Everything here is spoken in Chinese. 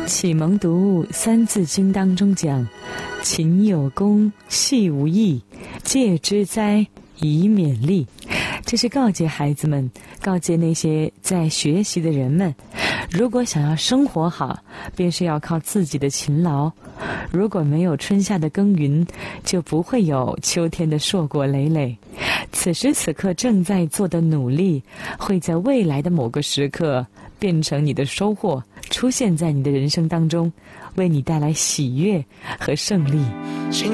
启蒙读物《三字经》当中讲：勤有功，戏无益，戒之哉，以勉励。这是告诫孩子们，告诫那些在学习的人们，如果想要生活好，便是要靠自己的勤劳。如果没有春夏的耕耘，就不会有秋天的硕果累累。此时此刻正在做的努力，会在未来的某个时刻变成你的收获，出现在你的人生当中，为你带来喜悦和胜利。